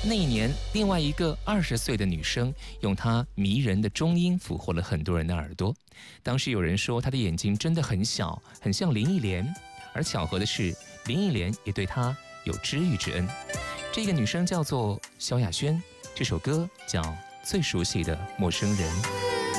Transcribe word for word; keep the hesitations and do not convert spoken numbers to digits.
那一年，另外一个二十岁的女生用她迷人的中音俘获了很多人的耳朵。当时有人说她的眼睛真的很小，很像林忆莲，而巧合的是，林忆莲也对她有知遇之恩。这个女生叫做萧亚轩，这首歌叫《最熟悉的陌生人》。